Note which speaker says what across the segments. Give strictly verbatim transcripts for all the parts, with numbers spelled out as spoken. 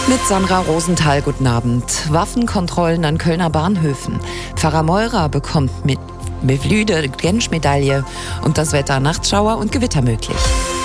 Speaker 1: Mit Sandra Rosenthal, guten Abend. Waffenkontrollen an Kölner Bahnhöfen. Pfarrer Meurer bekommt mit Mevlüde Gensch-Medaille und das Wetter Nachtschauer und Gewitter möglich.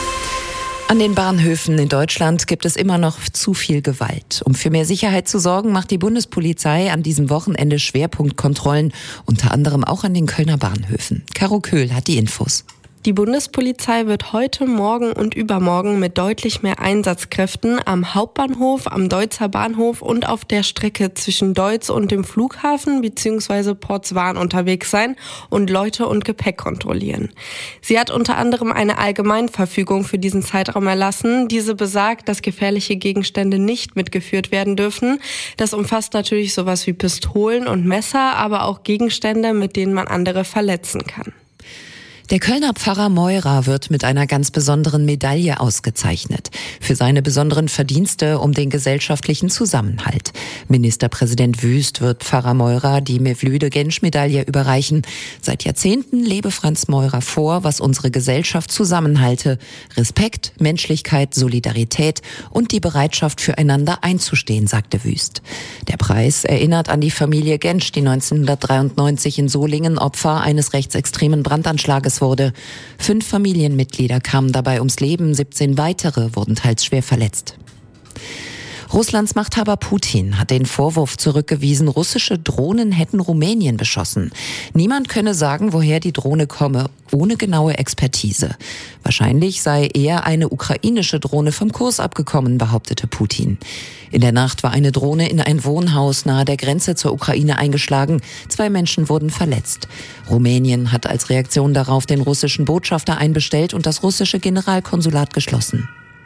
Speaker 1: An den Bahnhöfen in Deutschland gibt es immer noch zu viel Gewalt. Um für mehr Sicherheit zu sorgen, macht die Bundespolizei an diesem Wochenende Schwerpunktkontrollen, unter anderem auch an den Kölner Bahnhöfen. Caro Köhl hat die Infos.
Speaker 2: Die Bundespolizei wird heute, morgen und übermorgen mit deutlich mehr Einsatzkräften am Hauptbahnhof, am Deutzer Bahnhof und auf der Strecke zwischen Deutz und dem Flughafen bzw. Portswan unterwegs sein und Leute und Gepäck kontrollieren. Sie hat unter anderem eine Allgemeinverfügung für diesen Zeitraum erlassen. Diese besagt, dass gefährliche Gegenstände nicht mitgeführt werden dürfen. Das umfasst natürlich sowas wie Pistolen und Messer, aber auch Gegenstände, mit denen man andere verletzen kann.
Speaker 1: Der Kölner Pfarrer Meurer wird mit einer ganz besonderen Medaille ausgezeichnet. Für seine besonderen Verdienste um den gesellschaftlichen Zusammenhalt. Ministerpräsident Wüst wird Pfarrer Meurer die Mevlüde Gensch-Medaille überreichen. Seit Jahrzehnten lebe Franz Meurer vor, was unsere Gesellschaft zusammenhalte. Respekt, Menschlichkeit, Solidarität und die Bereitschaft füreinander einzustehen, sagte Wüst. Der Preis erinnert an die Familie Gensch, die neunzehnhundertdreiundneunzig in Solingen Opfer eines rechtsextremen Brandanschlages wurde. Fünf Familienmitglieder kamen dabei ums Leben, siebzehn weitere wurden teils schwer verletzt. Russlands Machthaber Putin hat den Vorwurf zurückgewiesen, russische Drohnen hätten Rumänien beschossen. Niemand könne sagen, woher die Drohne komme, ohne genaue Expertise. Wahrscheinlich sei eher eine ukrainische Drohne vom Kurs abgekommen, behauptete Putin. In der Nacht war eine Drohne in ein Wohnhaus nahe der Grenze zur Ukraine eingeschlagen. Zwei Menschen wurden verletzt. Rumänien hat als Reaktion darauf den russischen Botschafter einbestellt und das russische Generalkonsulat geschlossen.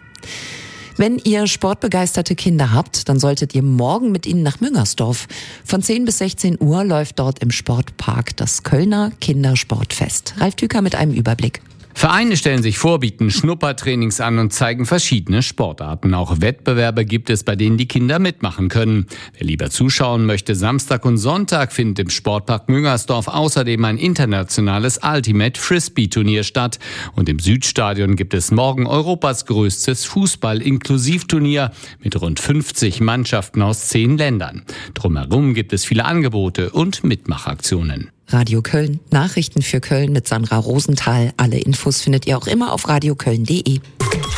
Speaker 1: Wenn ihr sportbegeisterte Kinder habt, dann solltet ihr morgen mit ihnen nach Müngersdorf. Von zehn bis sechzehn Uhr läuft dort im Sportpark das Kölner Kindersportfest. Ralf Tüker mit einem Überblick.
Speaker 3: Vereine stellen sich vor, bieten Schnuppertrainings an und zeigen verschiedene Sportarten. Auch Wettbewerbe gibt es, bei denen die Kinder mitmachen können. Wer lieber zuschauen möchte, Samstag und Sonntag findet im Sportpark Müngersdorf außerdem ein internationales Ultimate Frisbee-Turnier statt. Und im Südstadion gibt es morgen Europas größtes Fußball-Inklusivturnier mit rund fünfzig Mannschaften aus zehn Ländern. Drumherum gibt es viele Angebote und Mitmachaktionen.
Speaker 1: Radio Köln, Nachrichten für Köln mit Sandra Rosenthal. Alle Infos findet ihr auch immer auf radioköln punkt de.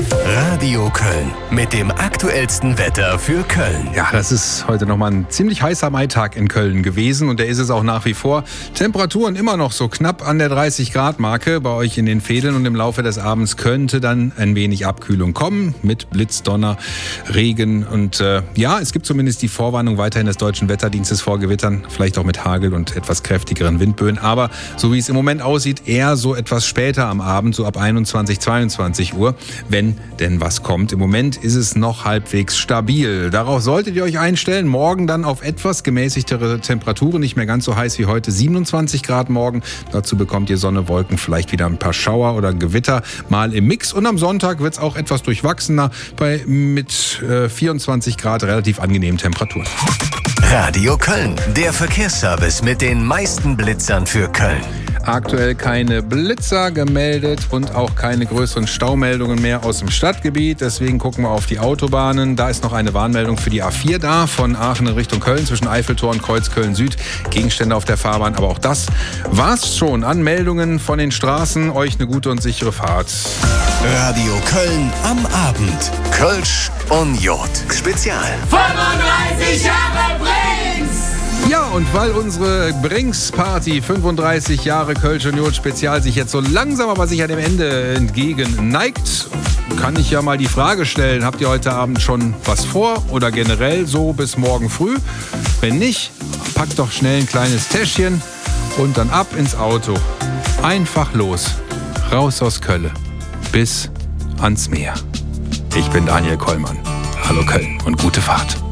Speaker 4: Radio Köln mit dem aktuellsten Wetter für Köln.
Speaker 5: Ja, das ist heute nochmal ein ziemlich heißer Maitag in Köln gewesen und der ist es auch nach wie vor. Temperaturen immer noch so knapp an der dreißig Grad Marke bei euch in den Vedeln und im Laufe des Abends könnte dann ein wenig Abkühlung kommen mit Blitz, Donner, Regen und äh, ja, es gibt zumindest die Vorwarnung weiterhin des Deutschen Wetterdienstes vor Gewittern, vielleicht auch mit Hagel und etwas kräftigeren Windböen, aber so wie es im Moment aussieht, eher so etwas später am Abend, so ab einundzwanzig, zweiundzwanzig Uhr, wenn denn was kommt. Im Moment ist es noch halbwegs stabil. Darauf solltet ihr euch einstellen. Morgen dann auf etwas gemäßigtere Temperaturen, nicht mehr ganz so heiß wie heute, siebenundzwanzig Grad morgen. Dazu bekommt ihr Sonne, Wolken, vielleicht wieder ein paar Schauer oder Gewitter mal im Mix. Und am Sonntag wird es auch etwas durchwachsener bei mit äh, vierundzwanzig Grad relativ angenehmen Temperaturen.
Speaker 4: Radio Köln, der Verkehrsservice mit den meisten Blitzern für Köln.
Speaker 5: Aktuell keine Blitzer gemeldet und auch keine größeren Staumeldungen mehr aus dem Stadtgebiet. Deswegen gucken wir auf die Autobahnen. Da ist noch eine Warnmeldung für die A vier da, von Aachen in Richtung Köln, zwischen Eiffeltor und Kreuz Köln-Süd. Gegenstände auf der Fahrbahn, aber auch das war's schon an Meldungen von den Straßen. Euch eine gute und sichere Fahrt.
Speaker 4: Radio Köln am Abend. Kölsch Union Spezial.
Speaker 6: fünfunddreißig Jahre Brings!
Speaker 5: Ja, und weil unsere Brings-Party fünfunddreißig Jahre Kölsch Union Spezial sich jetzt so langsam aber sicher dem Ende entgegen neigt, kann ich ja mal die Frage stellen, habt ihr heute Abend schon was vor oder generell so bis morgen früh? Wenn nicht, packt doch schnell ein kleines Täschchen und dann ab ins Auto. Einfach los, raus aus Köln, bis ans Meer. Ich bin Daniel Kollmann. Hallo Köln und gute Fahrt.